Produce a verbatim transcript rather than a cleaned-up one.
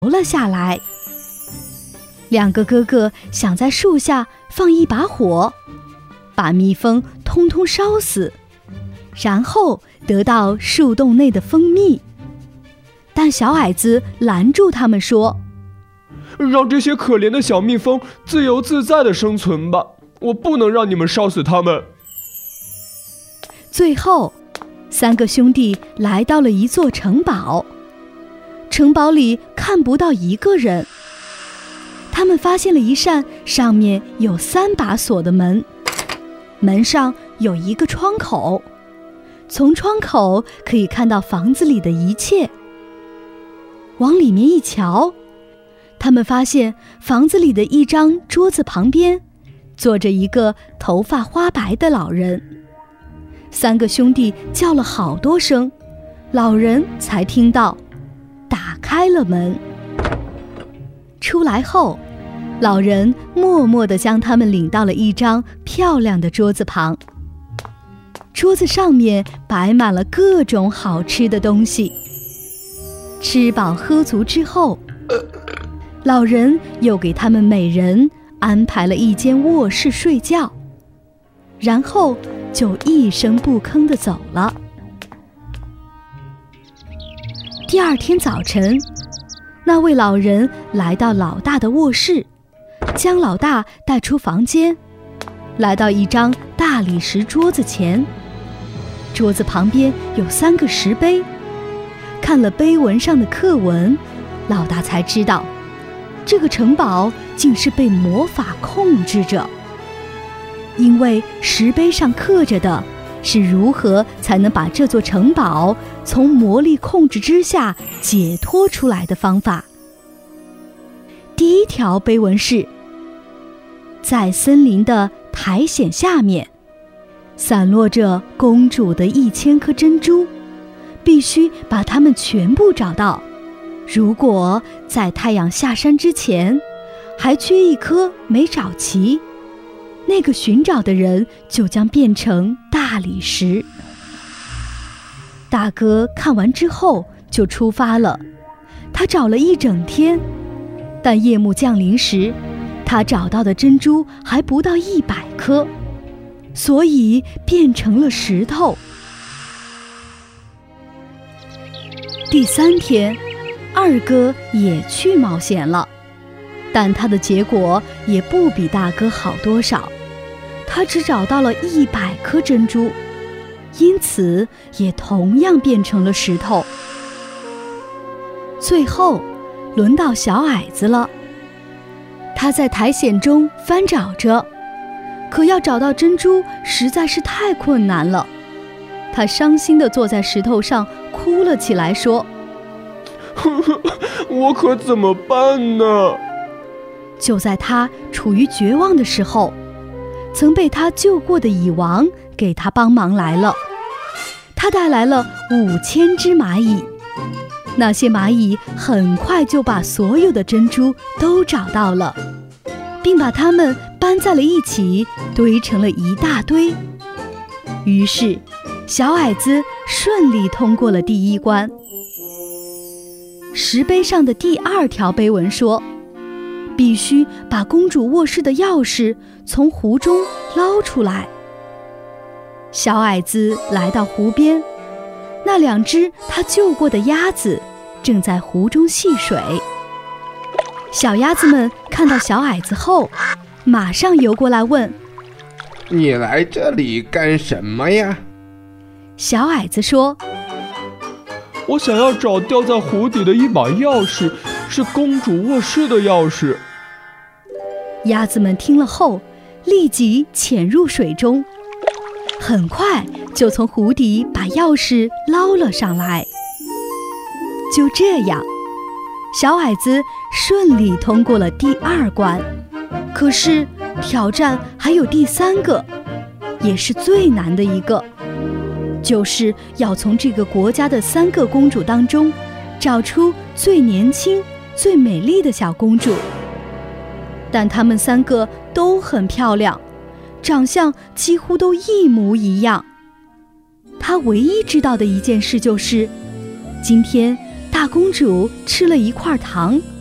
了下来。两个哥哥想在树下放一把火，把蜜蜂通通烧死，然后得到树洞内的蜂蜜。但小矮子拦住他们说， 让这些可怜的小蜜蜂自由自在地生存吧，我不能让你们烧死它们。 最后，三个兄弟来到了一座城堡，城堡里看不到一个人。他们发现了一扇上面有三把锁的门，门上有一个窗口，从窗口可以看到房子里的一切。往里面一瞧，他们发现房子里的一张桌子旁边坐着一个头发花白的老人。三个兄弟叫了好多声，老人才听到，打开了门。出来后，老人默默地将他们领到了一张漂亮的桌子旁。桌子上面摆满了各种好吃的东西。吃饱喝足之后，老人又给他们每人安排了一间卧室睡觉，然后就一声不吭地走了。第二天早晨，那位老人来到老大的卧室，将老大带出房间，来到一张大理石桌子前。桌子旁边有三个石碑，看了碑文上的刻文，老大才知道，这个城堡竟是被魔法控制着。因为石碑上刻着的是如何才能把这座城堡从魔力控制之下解脱出来的方法。第一条碑文是，在森林的苔藓下面散落着公主的一千颗珍珠，必须把它们全部找到。如果在太阳下山之前还缺一颗没找齐，那个寻找的人就将变成大理石。大哥看完之后就出发了，他找了一整天，但夜幕降临时，他找到的珍珠还不到一百颗，所以变成了石头。第三天，二哥也去冒险了，但他的结果也不比大哥好多少，他只找到了一百颗珍珠，因此也同样变成了石头。最后轮到小矮子了，他在苔藓中翻找着，可要找到珍珠实在是太困难了。他伤心地坐在石头上哭了起来，说， 呵呵，我可怎么办呢？ 就在他处于绝望的时候，曾被他救过的蚁王给他帮忙来了。他带来了五千只蚂蚁，那些蚂蚁很快就把所有的珍珠都找到了，并把它们搬在了一起，堆成了一大堆。于是小矮子顺利通过了第一关。石碑上的第二条碑文说，必须把公主卧室的钥匙从湖中捞出来。小矮子来到湖边，那两只他救过的鸭子正在湖中戏水。小鸭子们看到小矮子后，马上游过来问， 你来这里干什么呀？ 小矮子说， 我想要找掉在湖底的一把钥匙，是公主卧室的钥匙。 鸭子们听了后，立即潜入水中，很快就从湖底把钥匙捞了上来。就这样，小矮子顺利通过了第二关。可是挑战还有第三个，也是最难的一个，就是要从这个国家的三个公主当中找出最年轻、最美丽的小公主。但她们三个都很漂亮，长相几乎都一模一样。他唯一知道的一件事就是，今天大公主吃了一块糖，